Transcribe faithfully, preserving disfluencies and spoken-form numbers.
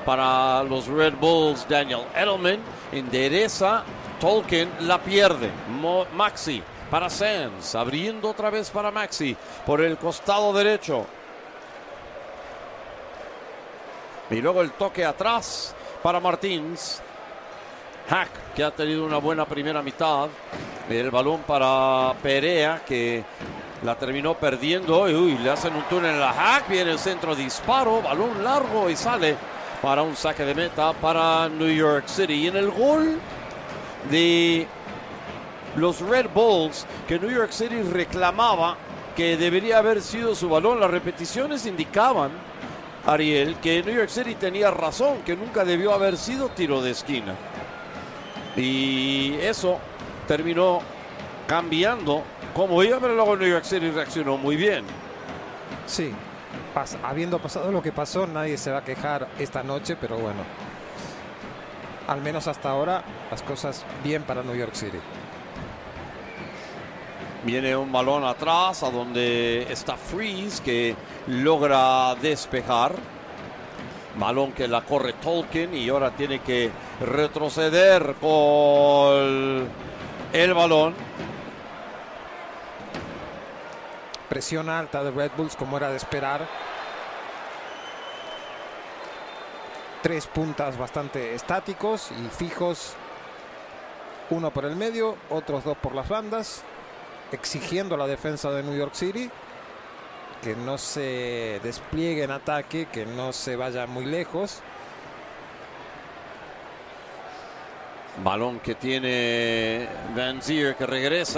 para los Red Bulls. Daniel Edelman endereza, Tolkien la pierde. Mo Maxi para Sands, abriendo otra vez para Maxi por el costado derecho. Y luego el toque atrás para Martins. Hack, que ha tenido una buena primera mitad. El balón para Perea, que la terminó perdiendo. Uy, le hacen un túnel a Hack. Viene el centro, disparo, balón largo y sale para un saque de meta para New York City. Y en el gol de los Red Bulls, que New York City reclamaba que debería haber sido su balón, las repeticiones indicaban, Ariel, que New York City tenía razón, que nunca debió haber sido tiro de esquina. Y eso terminó cambiando como iba, pero luego New York City reaccionó muy bien. Sí, pas habiendo pasado lo que pasó, nadie se va a quejar esta noche, pero bueno, al menos hasta ahora las cosas bien para New York City. Viene un balón atrás a donde está Freeze, que logra despejar. Balón que la corre Tolkien y ahora tiene que retroceder con el balón. Presión alta de Red Bulls, como era de esperar. Tres puntas bastante estáticos y fijos. Uno por el medio, otros dos por las bandas. Exigiendo a la defensa de New York City que no se despliegue en ataque, que no se vaya muy lejos. Balón que tiene Van Zier, que regresa.